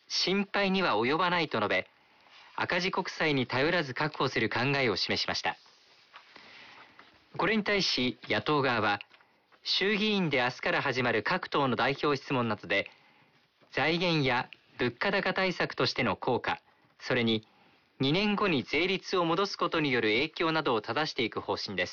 心配には及ばないと述べ、赤字国債に頼らず確保する考えを示しました。これに対し野党側は、衆議院で明日から始まる各党の代表質問などで、財源や物価高対策としての効果、それに2年後に税率を戻すことによる影響などを正していく方針です。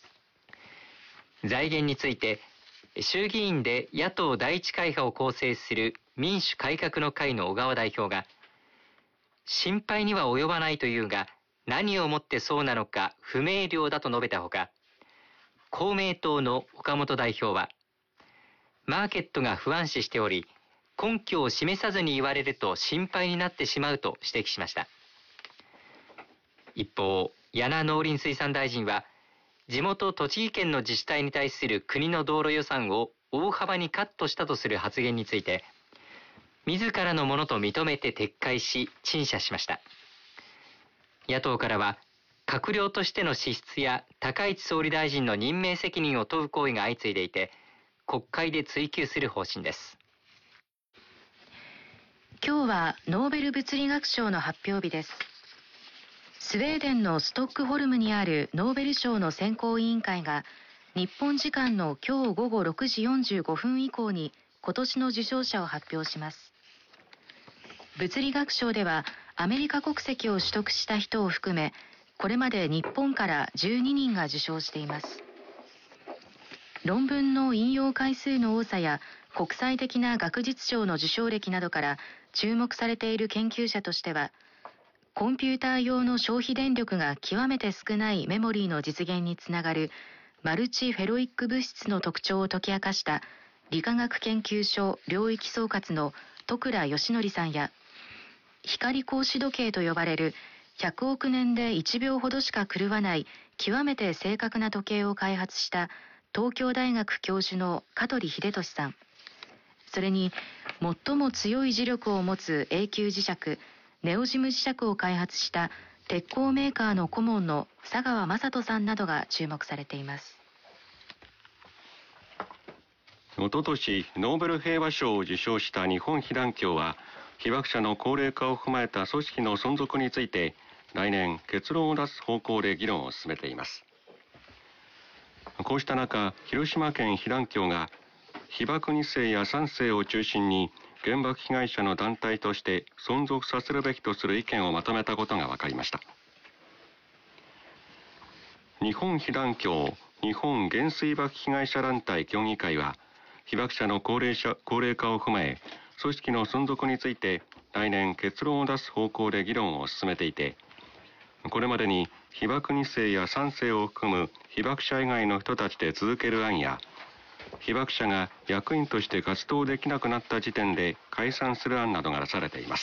財源について、衆議院で野党第一会派を構成する民主改革の会の小川代表が、心配には及ばないというが、何をもってそうなのか不明瞭だと述べたほか、公明党の岡本代表は、マーケットが不安視しており、根拠を示さずに言われると心配になってしまうと指摘しました。一方、簗農林水産大臣は、地元栃木県の自治体に対する国の道路予算を大幅にカットしたとする発言について、自らのものと認めて撤回し陳謝しました。野党からは、閣僚としての資質や高市総理大臣の任命責任を問う声が相次いでいて、国会で追及する方針です。 今日はノーベル物理学賞の発表日です。スウェーデンのストックホルムにあるノーベル賞の選考委員会が、日本時間の今日午後6時45分以降に今年の受賞者を発表します。物理学賞ではアメリカ国籍を取得した人を含め、これまで日本から12人が受賞しています。論文の引用回数の多さや国際的な学術賞の受賞歴などから注目されている研究者としては、コンピューター用の消費電力が極めて少ないメモリーの実現につながるマルチフェロイック物質の特徴を解き明かした理化学研究所領域総括の戸倉義則さんや、光格子時計と呼ばれる100億年で1秒ほどしか狂わない極めて正確な時計を開発した東京大学教授の香取秀俊さん、それに最も強い磁力を持つ永久磁石ネオジム磁石を開発した鉄鋼メーカーの顧問の佐川雅人さんなどが注目されています。 おととしノーベル平和賞を受賞した日本被団協は、被爆者の高齢化を踏まえた組織の存続について来年結論を出す方向で議論を進めています。こうした中、広島県被団協が被爆2世や3世を中心に原爆被害者の団体として存続させるべきとする意見をまとめたことが分かりました。日本被団協日本原水爆被害者団体協議会は、被爆者の高齢化を踏まえ組織の存続について来年結論を出す方向で議論を進めていて、これまでに被爆2世や3世を含む被爆者以外の人たちで続ける案や、被爆者が役員として活動できなくなった時点で解散する案などが出されています。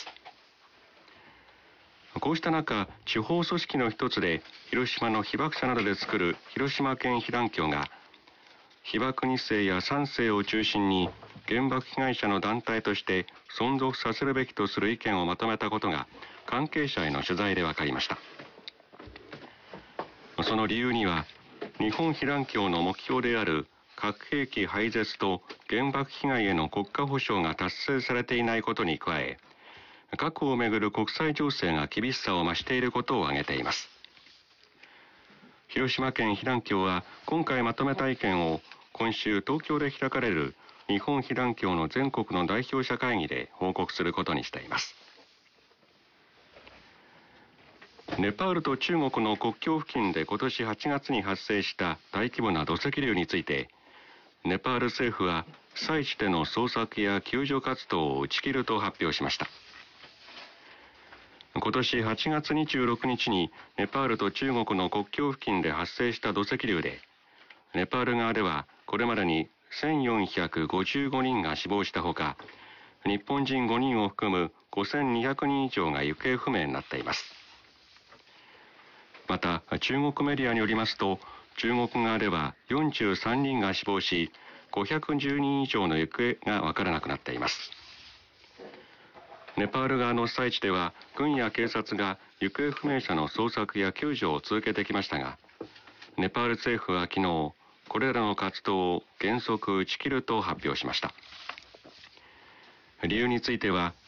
こうした中、地方組織の一つで広島の被爆者などで作る広島県被団協が、被爆2世や3世を中心に原爆被害者の団体として存続させるべきとする意見をまとめたことが関係者への取材で分かりました。その理由には、日本被団協の目標である核兵器廃絶と原爆被害への国家保障が達成されていないことに加え、核をめぐる国際情勢が厳しさを増していることを挙げています。広島県被団協は今回まとめた意見を今週東京で開かれる日本被団協の全国の代表者会議で報告することにしています。ネパールと中国の国境付近で今年8月に発生した大規模な土石流について、ネパール政府は被災地での捜索や救助活動を打ち切ると発表しました。今年8月26日にネパールと中国の国境付近で発生した土石流で、ネパール側ではこれまでに1455人が死亡したほか、日本人5人を含む5200人以上が行方不明になっています。また中国メディアによりますと、中国側では43人が死亡し、510人以上の行方が分からなくなっています。ネパール側の被災地では軍や警察が行方不明者の捜索や救助を続けてきましたが、ネパール政府は昨日、これらの活動を原則打ち切ると発表しました。理由については、